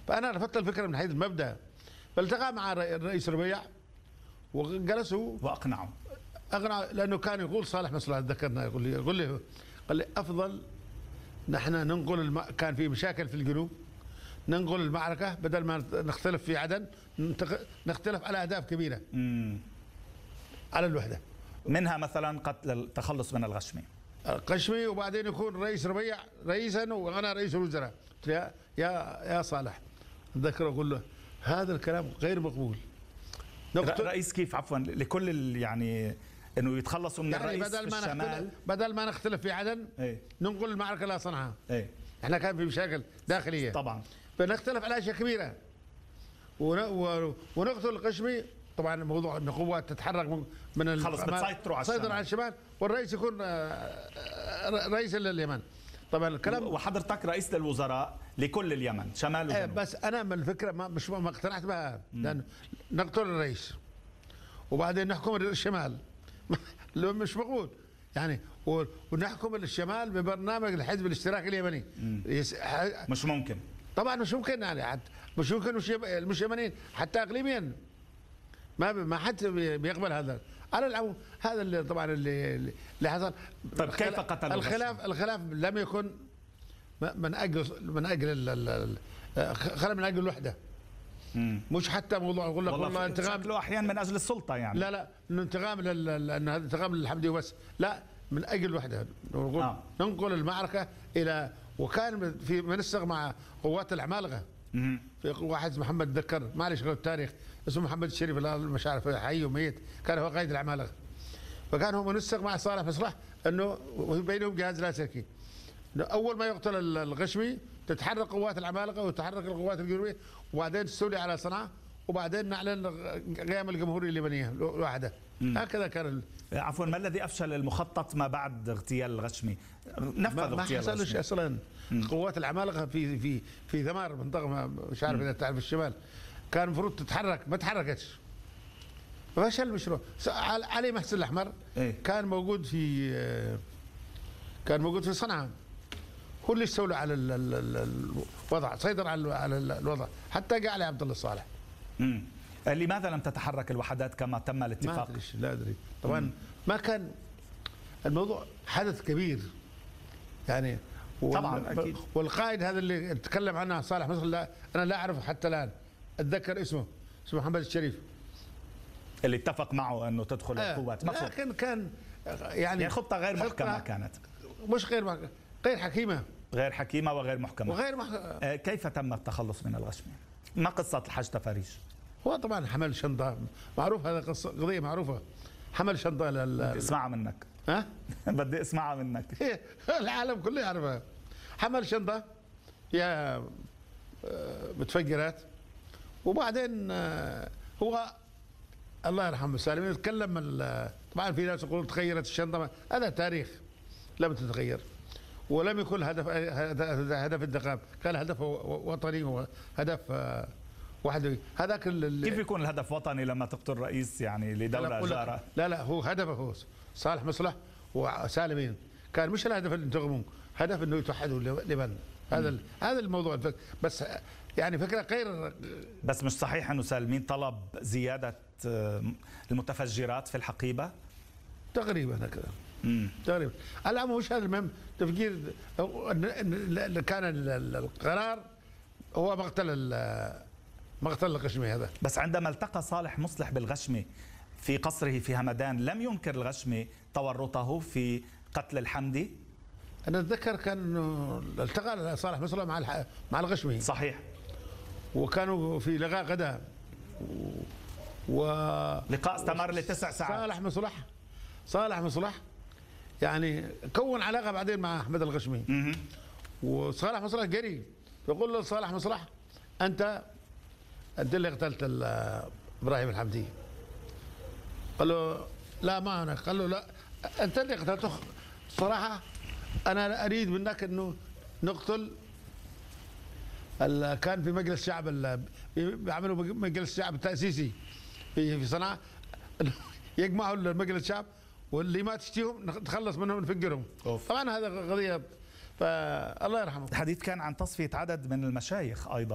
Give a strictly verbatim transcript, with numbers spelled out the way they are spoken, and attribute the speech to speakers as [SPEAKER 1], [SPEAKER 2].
[SPEAKER 1] فانا رفضت الفكره من حيث المبدا. فالتقى مع الرئيس ربيع وجلسوا
[SPEAKER 2] واقنعوا
[SPEAKER 1] اقنع، لانه كان يقول صالح مصلحه، ذكرنا يقول لي يقول لي قال لي افضل نحن ننقل الم... كان في مشاكل في الجنوب، ننقل المعركه بدل ما نختلف في عدن نختلف على اهداف كبيره
[SPEAKER 2] مم.
[SPEAKER 1] على الوحده،
[SPEAKER 2] منها مثلا قتل التخلص من الغشمي
[SPEAKER 1] القشمي، وبعدين يكون رئيس ربيع رئيسا وانا رئيس الوزراء. يا يا يا صالح اتذكر اقول له هذا الكلام غير مقبول.
[SPEAKER 2] رئيس كيف عفوا لكل يعني انه يتخلصوا من
[SPEAKER 1] يعني
[SPEAKER 2] الرئيس
[SPEAKER 1] بدل
[SPEAKER 2] في
[SPEAKER 1] ما
[SPEAKER 2] الشمال،
[SPEAKER 1] نختلف بدل ما نختلف في عدن
[SPEAKER 2] ايه؟
[SPEAKER 1] ننقل المعركه الى صنعاء.
[SPEAKER 2] ايه؟
[SPEAKER 1] احنا كان في مشاكل داخليه
[SPEAKER 2] طبعا،
[SPEAKER 1] فنختلف على اشياء كبيره ونقتل القشمي. طبعا موضوع ان قوات تتحرك من
[SPEAKER 2] خلص بتسيطروا على
[SPEAKER 1] الشمال على الشمال والرئيس يكون رئيس اليمن. طبعا الكلام
[SPEAKER 2] وحضرتك رئيس للوزراء لكل اليمن شمال وجنوب.
[SPEAKER 1] بس انا من الفكره ما مش ما اقتنعت بها، لان نقتل الرئيس وبعدين نحكم الشمال لو مش مقبول يعني، ونحكم الشمال ببرنامج الحزب الاشتراكي اليمني.
[SPEAKER 2] يس... مش ممكن
[SPEAKER 1] طبعا، مش ممكن يعني، مش ممكن مش يمنيين حتى اقليميا ما ما حد بيقبل هذا. على العموم هذا اللي طبعا اللي اللي حصل.
[SPEAKER 2] طيب كيف قتل
[SPEAKER 1] الخلاف الخلاف لم يكن من اجل من اجل خلاف من اجل الوحده، مش حتى موضوع يقول لك والله انتقام
[SPEAKER 2] شكله احيانا من اجل السلطه يعني.
[SPEAKER 1] لا لا انه انتقام لان هذا انتقام للحمدي وبس، لا من اجل الوحده. نقول آه. ننقل المعركه الى، وكان في منسق مع قوات العمالقه. في واحد محمد ذكر معلش غير التاريخ اسمه محمد الشريف، مش عارف حي وميت، كان هو قائد العمالقه. فكان هو منسق مع صالح مصلح انه بينهم جهاز لاسلكي، اول ما يقتل الغشمي تتحرك قوات العمالقه وتتحرك القوات الجنوبيه وبعدين تستولي على صنعاء وبعدين نعلن قيام الجمهوريه الليبيه لوحدها. هكذا كان.
[SPEAKER 2] عفوا، ما الذي افشل المخطط ما بعد اغتيال الغشمي؟ نفذ
[SPEAKER 1] ما
[SPEAKER 2] اغتيال
[SPEAKER 1] ما حصلش اصلا. قوات العمالقه في في في ذمار منطقه مش عارف اذا تعرف الشمال، كان المفروض تتحرك ما تحركتش، فشل المشروع. علي محسن الاحمر
[SPEAKER 2] إيه؟
[SPEAKER 1] كان موجود في كان موجود في صنعاء، هو اللي استولى على الوضع، سيطر على على الوضع حتى جاء علي عبد الله الصالح.
[SPEAKER 2] امم لماذا لم تتحرك الوحدات كما تم الاتفاق؟
[SPEAKER 1] ما ادري لا ادري طبعا. مم. ما كان الموضوع حدث كبير يعني،
[SPEAKER 2] طبعا اكيد.
[SPEAKER 1] والقائد هذا اللي تكلم عنه صالح مصر لا انا لا اعرفه حتى الان، اتذكر اسمه اسمه محمد الشريف
[SPEAKER 2] اللي اتفق معه انه تدخل آه القوات.
[SPEAKER 1] لكن كان يعني,
[SPEAKER 2] يعني خطه غير محكمه كانت،
[SPEAKER 1] مش غير محكمة. غير حكيمه
[SPEAKER 2] غير حكيمه وغير محكمه
[SPEAKER 1] وغير مح...
[SPEAKER 2] آه كيف تم التخلص من الغشمي؟ ما قصه الحج تفاريش؟
[SPEAKER 1] هو طبعا حمل شنطه معروف، هذا قصه قضيه معروفه. حمل شنطه لل
[SPEAKER 2] بدي اسمعها منك.
[SPEAKER 1] ها؟
[SPEAKER 2] بدي اسمعها منك.
[SPEAKER 1] العالم كله يعرفها. حمل شنطه فيها متفجرات وبعدين هو الله يرحمه سالم يتكلم. طبعا في ناس يقولون تغيرت الشنطه، هذا تاريخ لم تتغير ولم يكن هدف هدف الانتقام، كان هدف وطني وهدف وحده. هذاك
[SPEAKER 2] كيف يكون الهدف وطني لما تقتل رئيس يعني لدوله جاره؟
[SPEAKER 1] لا لا هو هدفه هو صالح مصلح وسالمين، كان مش الهدف اللي ينتقمون، هدف انه يتوحدوا اليمن. هذا هذا الموضوع الفكر. بس يعني فكره غير.
[SPEAKER 2] بس مش صحيح انه سالمين طلب زياده المتفجرات في الحقيبه؟
[SPEAKER 1] تقريبا هكذا تقريبا. الامر مش هذا المهم، تفكير كان القرار هو مقتل مقتل الغشمي هذا.
[SPEAKER 2] بس عندما التقى صالح مصلح بالغشمي في قصره في همدان لم ينكر الغشمي تورطه في قتل الحمدي؟
[SPEAKER 1] انا اتذكر كان انه التقى صالح مصلح مع مع الغشمي
[SPEAKER 2] صحيح،
[SPEAKER 1] وكانوا في لقاء غدا و
[SPEAKER 2] لقاء استمر لتسع ساعات.
[SPEAKER 1] صالح مصلح صالح مصلح يعني كون علاقه بعدين مع احمد الغشمي. وصالح مصلح قري يقول له صالح مصلح انت انت اللي قتلت ابراهيم الحمدي. قال له لا ما انا. قال له لا انت اللي قتلته. صراحه انا اريد منك انه نقتل. كان في مجلس الشعب بيعملوا مجلس الشعب التاسيسي في في صنعاء، يجمعوا مجلس الشعب واللي ما تشتيهم نتخلص منهم نفجرهم. طبعا هذا قضيه فالله يرحمه.
[SPEAKER 2] الحديث كان عن تصفيه عدد من المشايخ ايضا.